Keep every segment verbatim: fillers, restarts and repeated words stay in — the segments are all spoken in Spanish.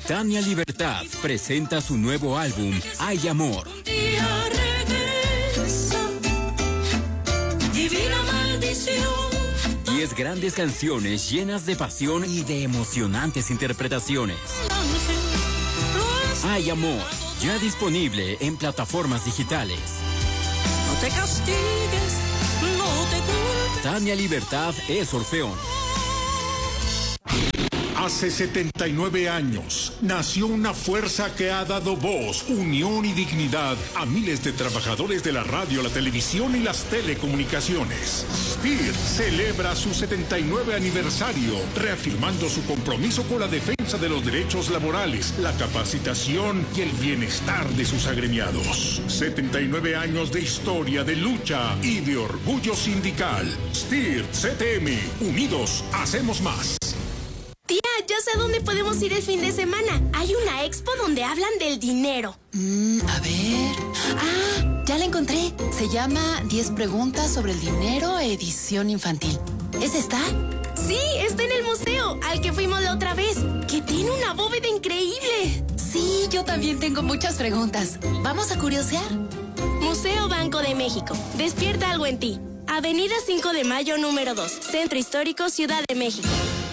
Tania Libertad presenta su nuevo álbum, Hay Amor. Divina maldición. Diez grandes canciones llenas de pasión y de emocionantes interpretaciones. Hay Amor, ya disponible en plataformas digitales. No te castigues, no te culpes. Tania Libertad es Orfeón. Hace setenta y nueve años nació una fuerza que ha dado voz, unión y dignidad a miles de trabajadores de la radio, la televisión y las telecomunicaciones. S P I R celebra su setenta y nueve aniversario, reafirmando su compromiso con la defensa de los derechos laborales, la capacitación y el bienestar de sus agremiados. setenta y nueve años de historia, de lucha y de orgullo sindical. S P I R C T M, unidos hacemos más. Tía, ya sé a dónde podemos ir el fin de semana. Hay una expo donde hablan del dinero. Mm, a ver... Ah, ya la encontré. Se llama diez preguntas sobre el dinero, edición infantil. ¿Es esta? Sí, está en el museo, al que fuimos la otra vez, que tiene una bóveda increíble. Sí, yo también tengo muchas preguntas. ¿Vamos a curiosear? Museo Banco de México. Despierta algo en ti. Avenida cinco de Mayo, número dos. Centro Histórico, Ciudad de México.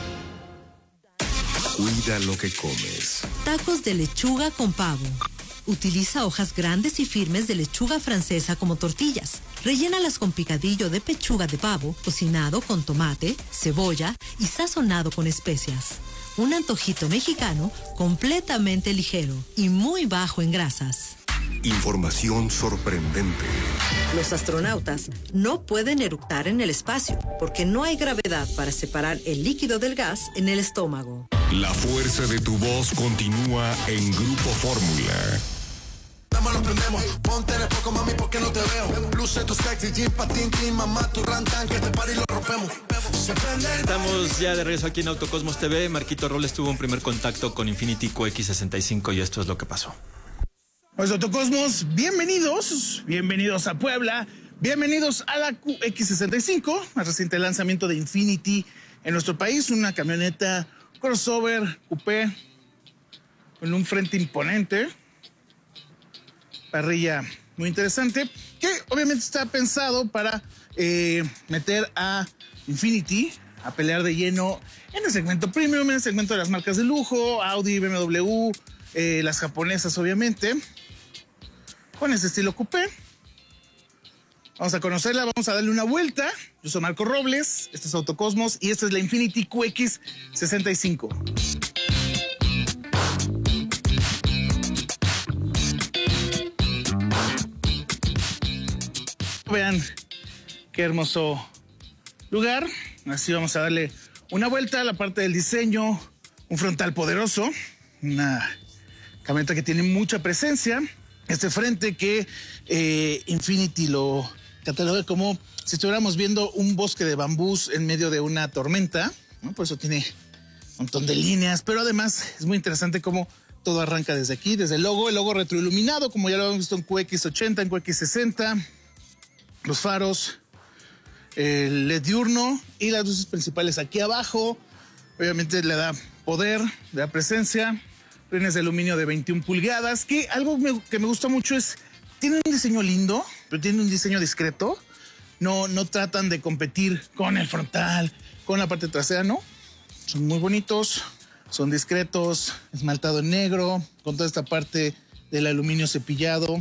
Cuida lo que comes. Tacos de lechuga con pavo. Utiliza hojas grandes y firmes de lechuga francesa como tortillas. Rellénalas con picadillo de pechuga de pavo, cocinado con tomate, cebolla y sazonado con especias. Un antojito mexicano completamente ligero y muy bajo en grasas. Información sorprendente. Los astronautas no pueden eructar en el espacio porque no hay gravedad para separar el líquido del gas en el estómago. La fuerza de tu voz continúa en Grupo Fórmula. Lo prendemos, ponte en el poco, mami, porque no te veo. Luce tu sexy, jean, patín, clean, mamá, tu rantan, que este party lo rompemos. Estamos ya de regreso aquí en Autocosmos T V. Marquito Robles tuvo un primer contacto con Infiniti Q X sesenta y cinco y esto es lo que pasó. Pues Autocosmos, bienvenidos, bienvenidos a Puebla, bienvenidos a la Q X sesenta y cinco, el reciente lanzamiento de Infiniti en nuestro país, una camioneta crossover, coupé, con un frente imponente, parrilla muy interesante, que obviamente está pensado para eh, meter a Infiniti a pelear de lleno en el segmento premium, en el segmento de las marcas de lujo, Audi, B M W, eh, las japonesas obviamente, con ese estilo coupé. Vamos a conocerla, vamos a darle una vuelta. Yo soy Marco Robles, este es Autocosmos y esta es la Infiniti Q X sesenta y cinco. Vean qué hermoso lugar. Así vamos a darle una vuelta a la parte del diseño. Un frontal poderoso, una camioneta que tiene mucha presencia. Este frente que eh, Infiniti lo cataloga como si estuviéramos viendo un bosque de bambús en medio de una tormenta, ¿no? Por eso tiene un montón de líneas, pero además es muy interesante cómo todo arranca desde aquí, desde el logo, el logo retroiluminado, como ya lo hemos visto en Q X ochenta, en Q X sesenta, los faros, el L E D diurno y las luces principales aquí abajo. Obviamente le da poder, le da presencia. Rines de aluminio de veintiuna pulgadas, que algo me, que me gusta mucho es, tiene un diseño lindo, pero tiene un diseño discreto. No, no tratan de competir con el frontal, con la parte trasera, no. Son muy bonitos, son discretos, esmaltado en negro, con toda esta parte del aluminio cepillado.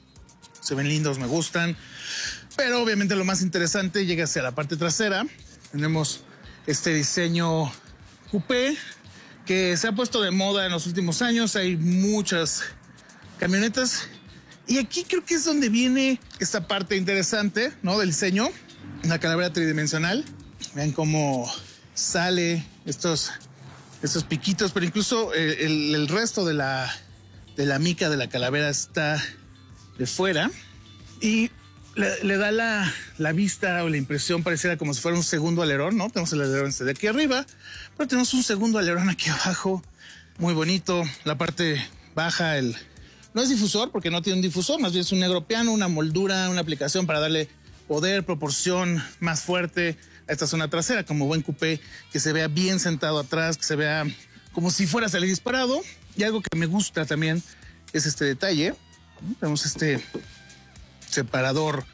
Se ven lindos, me gustan. Pero obviamente lo más interesante llega hacia la parte trasera. Tenemos este diseño coupé, que se ha puesto de moda en los últimos años. Hay muchas camionetas. Y aquí creo que es donde viene esta parte interesante, ¿no? Del diseño. Una calavera tridimensional. Vean cómo sale estos, estos piquitos, pero incluso el, el, el resto de la, de la mica de la calavera está de fuera. Y le, le da la, la vista o la impresión, pareciera como si fuera un segundo alerón, ¿no? Tenemos el alerón de aquí arriba, pero tenemos un segundo alerón aquí abajo, muy bonito. La parte baja, el no es difusor porque no tiene un difusor, más bien es un negro piano, una moldura, una aplicación para darle poder, proporción más fuerte a esta zona trasera, como buen coupé, que se vea bien sentado atrás, que se vea como si fuera a salir disparado. Y algo que me gusta también es este detalle. Tenemos este separador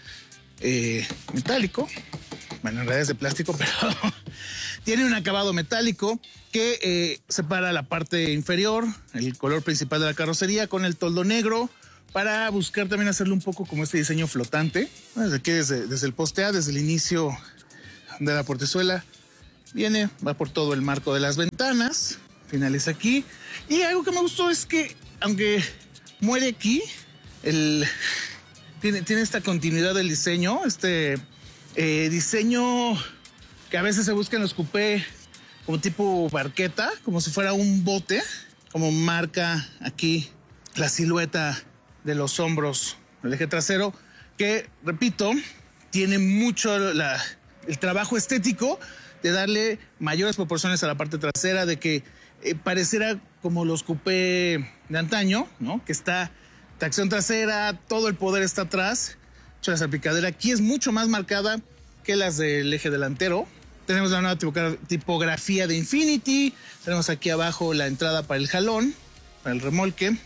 eh, metálico. Bueno, en realidad es de plástico, pero tiene un acabado metálico que eh, separa la parte inferior, el color principal de la carrocería, con el toldo negro, para buscar también hacerle un poco como este diseño flotante. Desde aquí, desde, desde el poste A, desde el inicio de la portezuela, viene, va por todo el marco de las ventanas, finaliza aquí. Y algo que me gustó es que, aunque muere aquí, el, tiene, tiene esta continuidad del diseño, este eh, diseño que a veces se busca en los coupé como tipo barqueta, como si fuera un bote, como marca aquí la silueta de los hombros del eje trasero, que, repito, tiene mucho la, el trabajo estético de darle mayores proporciones a la parte trasera, de que eh, pareciera como los coupé de antaño, ¿no? Que está tracción trasera, todo el poder está atrás. De hecho, la salpicadera aquí es mucho más marcada que las del eje delantero. Tenemos la nueva tipografía de Infiniti. Tenemos aquí abajo la entrada para el jalón, para el remolque.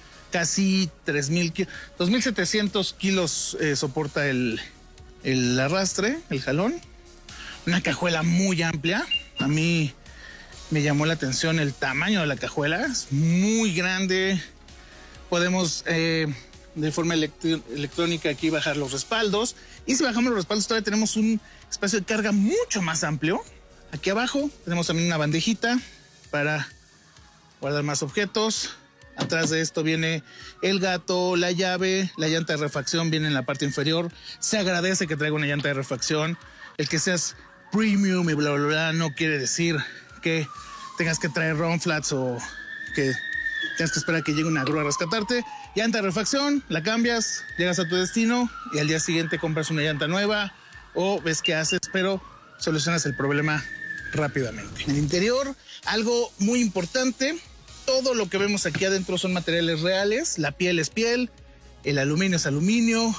Casi tres mil, dos mil setecientos kilos eh, soporta el, el arrastre, el jalón. Una cajuela muy amplia. A mí me llamó la atención el tamaño de la cajuela. Es muy grande. Podemos eh, de forma electro- electrónica aquí bajar los respaldos. Y si bajamos los respaldos todavía tenemos un espacio de carga mucho más amplio. Aquí abajo tenemos también una bandejita para guardar más objetos. Atrás de esto viene el gato, la llave, la llanta de refacción viene en la parte inferior. Se agradece que traiga una llanta de refacción. El que seas premium y bla, bla, bla, no quiere decir que tengas que traer run flats o que tengas que esperar a que llegue una grúa a rescatarte. Llanta de refacción, la cambias, llegas a tu destino y al día siguiente compras una llanta nueva o ves qué haces, pero solucionas el problema rápidamente. En el interior, algo muy importante. Todo lo que vemos aquí adentro son materiales reales. La piel es piel, el aluminio es aluminio,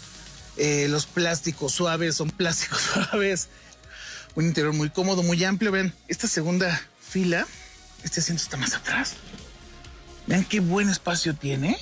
eh, los plásticos suaves son plásticos suaves. Un interior muy cómodo, muy amplio. Ven, esta segunda fila, este asiento está más atrás. Vean qué buen espacio tiene.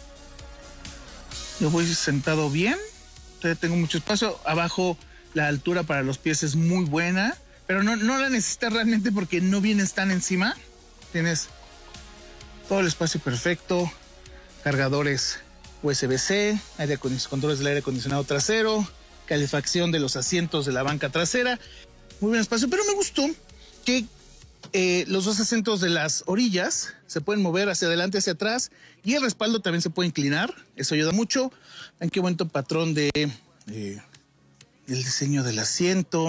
Yo voy sentado bien. Todavía tengo mucho espacio. Abajo la altura para los pies es muy buena, pero no, no la necesitas realmente porque no vienes tan encima. Tienes todo el espacio perfecto, cargadores U S B C, aire controles del aire acondicionado trasero, calefacción de los asientos de la banca trasera. Muy buen espacio, pero me gustó que eh, los dos asientos de las orillas se pueden mover hacia adelante, hacia atrás, y el respaldo también se puede inclinar. Eso ayuda mucho. Vean qué buen patrón de eh, el diseño del asiento,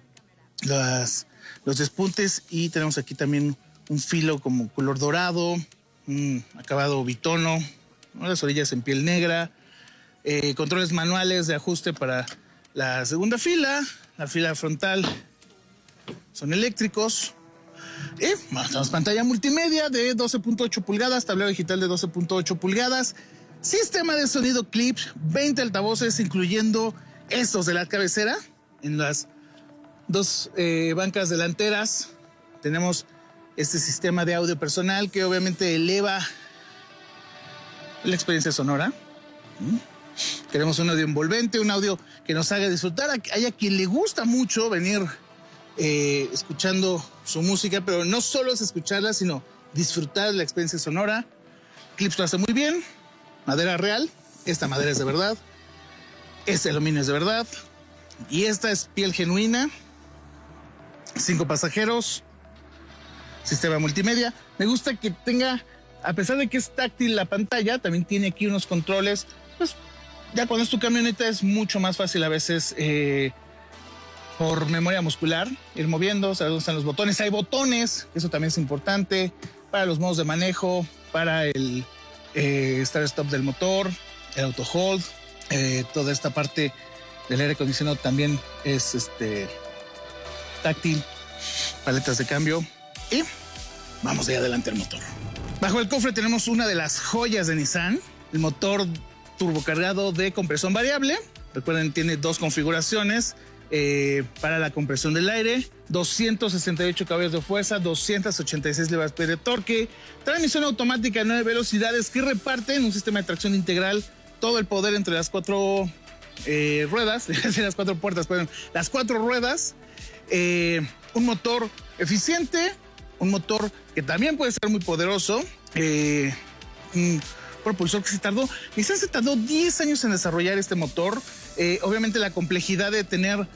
las, los despuntes, y tenemos aquí también un filo como color dorado, un acabado bitono, ¿no? Las orillas en piel negra, eh, controles manuales de ajuste para la segunda fila, la fila frontal son eléctricos. Y bueno, tenemos pantalla multimedia de doce punto ocho pulgadas, tablero digital de doce punto ocho pulgadas, sistema de sonido Klipsch, veinte altavoces, incluyendo estos de la cabecera. En las dos eh, bancas delanteras tenemos este sistema de audio personal que obviamente eleva la experiencia sonora. Queremos un audio envolvente, un audio que nos haga disfrutar. Hay a quien le gusta mucho venir eh, escuchando su música, pero no solo es escucharla, sino disfrutar de la experiencia sonora. Klipsch lo hace muy bien. Madera real. Esta madera es de verdad. Este aluminio es de verdad. Y esta es piel genuina. Cinco pasajeros. Sistema multimedia. Me gusta que tenga, a pesar de que es táctil la pantalla, también tiene aquí unos controles. Pues ya cuando es tu camioneta es mucho más fácil a veces eh, por memoria muscular ir moviendo, saber dónde están los botones. Hay botones, eso también es importante, para los modos de manejo, para el eh, start-stop del motor, el auto hold, eh, toda esta parte del aire acondicionado también es este táctil, paletas de cambio. Y vamos de adelante al motor. Bajo el cofre tenemos una de las joyas de Nissan, el motor turbocargado de compresión variable. Recuerden, tiene dos configuraciones eh, para la compresión del aire, doscientos sesenta y ocho caballos de fuerza, doscientas ochenta y seis libras-pie de torque, transmisión automática de nueve velocidades que reparten un sistema de tracción integral, todo el poder entre las cuatro eh, ruedas, las cuatro puertas, perdón, las cuatro ruedas, eh, un motor eficiente, un motor que también puede ser muy poderoso, eh, un propulsor que se tardó, Nissan se tardó diez años en desarrollar este motor, eh, obviamente la complejidad de tener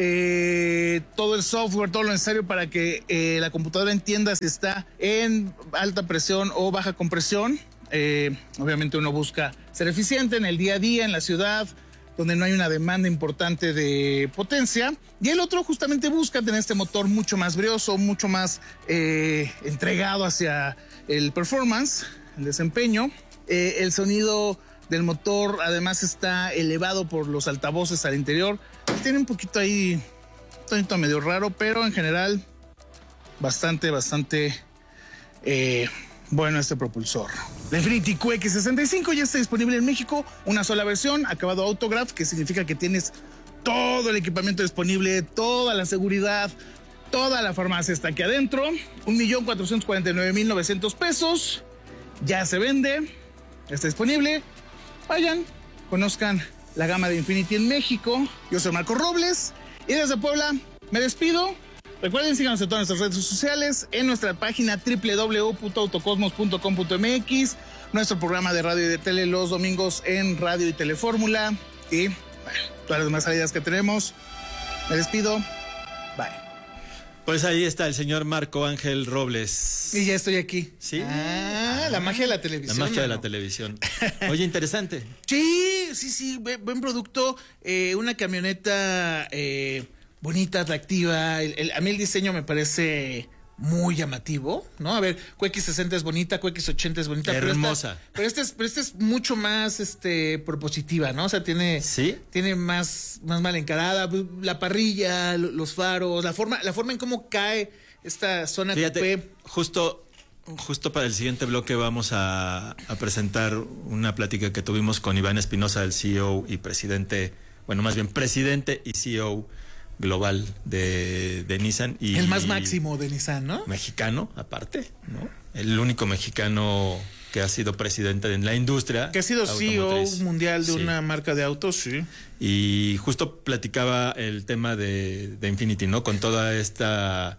eh, todo el software, todo lo necesario para que eh, la computadora entienda si está en alta presión o baja compresión, eh, obviamente uno busca ser eficiente en el día a día, en la ciudad, donde no hay una demanda importante de potencia, y el otro justamente busca tener este motor mucho más brioso, mucho más eh, entregado hacia el performance, el desempeño. Eh, el sonido del motor además está elevado por los altavoces al interior. Tiene un poquito ahí, un tonito medio raro, pero en general bastante, bastante eh, bueno este propulsor. La Infiniti Q X sesenta y cinco ya está disponible en México, una sola versión, acabado Autograph, que significa que tienes todo el equipamiento disponible, toda la seguridad, toda la farmacia está aquí adentro. un millón cuatrocientos cuarenta y nueve mil novecientos pesos, ya se vende, está disponible. Vayan, conozcan la gama de Infiniti en México. Yo soy Marco Robles y desde Puebla me despido. Recuerden, síganos en todas nuestras redes sociales, en nuestra página doble u doble u doble u punto autocosmos punto com punto m x, nuestro programa de radio y de tele los domingos en Radio y Telefórmula y bueno, todas las demás salidas que tenemos. Me despido. Bye. Pues ahí está el señor Marco Ángel Robles. Y ya estoy aquí. Sí. Ah, la magia de la televisión. La magia de ¿no? la televisión. Oye, interesante. Sí, sí, sí, buen, buen producto. Eh, una camioneta eh, bonita, atractiva. El, el, a mí el diseño me parece muy llamativo, ¿no? A ver, Q X sesenta es bonita, Q X ochenta es bonita. Hermosa. Pero esta, pero esta es, pero esta es mucho más este, propositiva, ¿no? O sea, tiene, ¿sí? tiene más, más mal encarada. La parrilla, los faros, la forma, la forma en cómo cae esta zona Fíjate, coupé. Justo, justo para el siguiente bloque vamos a, a presentar una plática que tuvimos con Iván Espinosa, el C E O y presidente, bueno, más bien presidente y C E O global de, de Nissan. Y el más máximo de Nissan, ¿no? Mexicano, aparte, ¿no? El único mexicano que ha sido presidente en la industria. Que ha sido C E O mundial de sí. una marca de autos, sí. Y justo platicaba el tema de, de Infiniti, ¿no? Con toda esta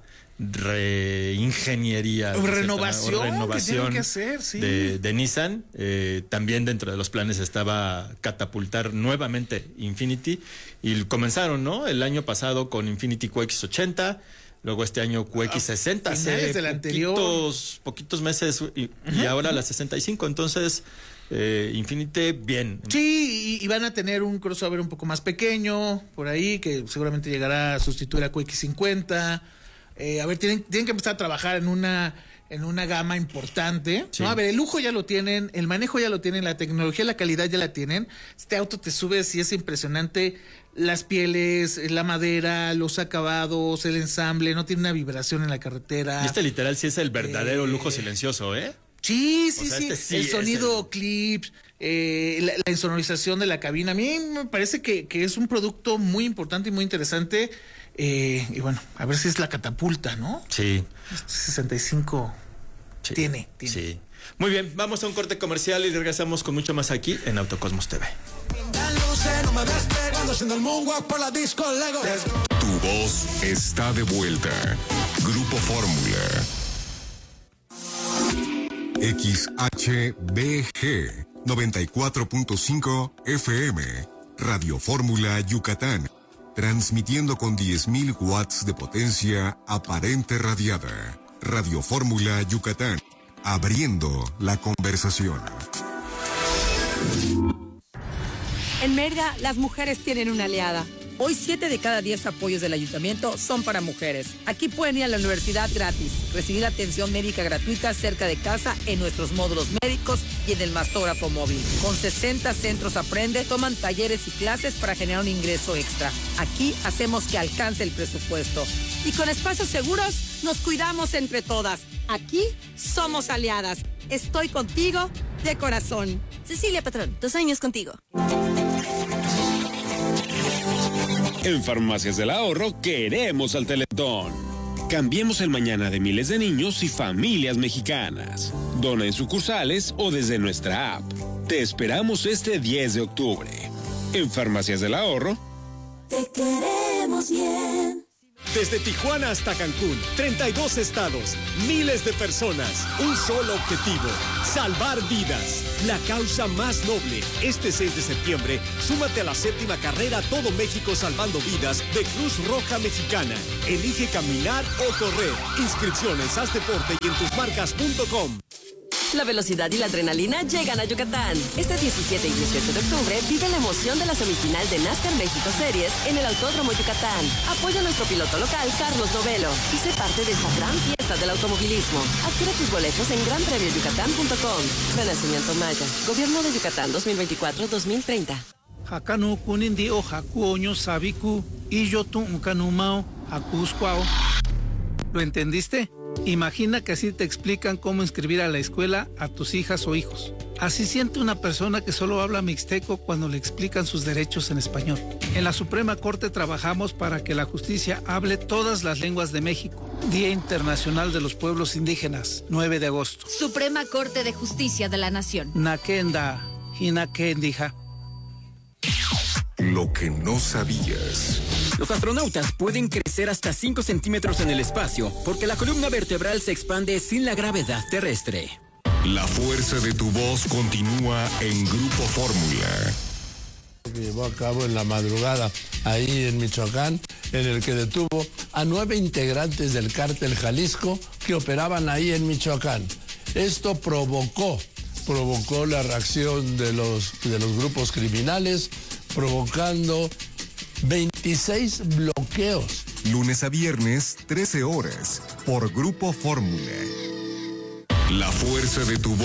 reingeniería, o renovación, o renovación que que hacer, sí. de, de Nissan. Eh, también dentro de los planes estaba catapultar nuevamente Infiniti y comenzaron, ¿no? El año pasado con Infiniti Q X ochenta, luego este año Q X sesenta, hace del anterior. poquitos, poquitos meses y, uh-huh. y ahora la sesenta y cinco, entonces eh, Infiniti bien. Sí, y, y van a tener un crossover un poco más pequeño por ahí que seguramente llegará a sustituir a Q X cincuenta. Eh, a ver, tienen, tienen que empezar a trabajar en una, en una gama importante, sí. ¿no? A ver, el lujo ya lo tienen, el manejo ya lo tienen, la tecnología, la calidad ya la tienen. Este auto te subes y es impresionante. Las pieles, la madera, los acabados, el ensamble, no tiene una vibración en la carretera. Y este literal sí es el verdadero eh, lujo silencioso, ¿eh? Sí, sí, o sea, sí. Este sí. El sonido el... clips, eh, la, la insonorización de la cabina. A mí me parece que, que es un producto muy importante y muy interesante. Eh, y bueno, a ver si es la catapulta, ¿no? Sí. Este sesenta y cinco sí. tiene, tiene. Sí. Muy bien, vamos a un corte comercial y regresamos con mucho más aquí en Autocosmos T V. Tu voz está de vuelta. Grupo Fórmula. X H B G noventa y cuatro punto cinco F M. Radio Fórmula Yucatán. Transmitiendo con diez mil watts de potencia aparente radiada. Radio Fórmula Yucatán. Abriendo la conversación. En Mérida, las mujeres tienen una aliada. Hoy, siete de cada diez apoyos del ayuntamiento son para mujeres. Aquí pueden ir a la universidad gratis, recibir atención médica gratuita cerca de casa en nuestros módulos médicos y en el mastógrafo móvil. Con sesenta centros Aprende, toman talleres y clases para generar un ingreso extra. Aquí hacemos que alcance el presupuesto. Y con espacios seguros, nos cuidamos entre todas. Aquí somos aliadas. Estoy contigo de corazón. Cecilia Patrón, dos años contigo. En Farmacias del Ahorro queremos al Teletón. Cambiemos el mañana de miles de niños y familias mexicanas. Dona en sucursales o desde nuestra app. Te esperamos este diez de octubre. En Farmacias del Ahorro. Te queremos bien. Desde Tijuana hasta Cancún, treinta y dos estados, miles de personas, un solo objetivo, salvar vidas. La causa más noble. Este seis de septiembre, súmate a la séptima carrera Todo México Salvando Vidas de Cruz Roja Mexicana. Elige caminar o correr. Inscripciones, haz deporte y en tus marcas punto com. La velocidad y la adrenalina llegan a Yucatán. Este diecisiete y dieciocho de octubre vive la emoción de la semifinal de NASCAR México Series en el Autódromo Yucatán. Apoya a nuestro piloto local, Carlos Novelo, y sé parte de esta gran fiesta del automovilismo. Adquiere tus boletos en gran premio yucatán punto com. Renacimiento Maya. Gobierno de Yucatán dos mil veinticuatro a dos mil treinta. Hakanu kunindi o hakuoño sabiku y yo tu unkanumao hakuskwao. ¿Lo entendiste? Imagina que así te explican cómo inscribir a la escuela a tus hijas o hijos. Así siente una persona que solo habla mixteco cuando le explican sus derechos en español. En la Suprema Corte trabajamos para que la justicia hable todas las lenguas de México. Día Internacional de los Pueblos Indígenas, nueve de agosto. Suprema Corte de Justicia de la Nación. Nakenda, Hinakendija. Lo que no sabías. Los astronautas pueden crecer hasta cinco centímetros en el espacio porque la columna vertebral se expande sin la gravedad terrestre. La fuerza de tu voz continúa en Grupo Fórmula. Que llevó a cabo en la madrugada ahí en Michoacán, en el que detuvo a nueve integrantes del cártel Jalisco que operaban ahí en Michoacán. Esto provocó, provocó la reacción de los, de los grupos criminales, provocando veintiséis bloqueos. Lunes a viernes, trece horas, por Grupo Fórmula. La fuerza de tu voz.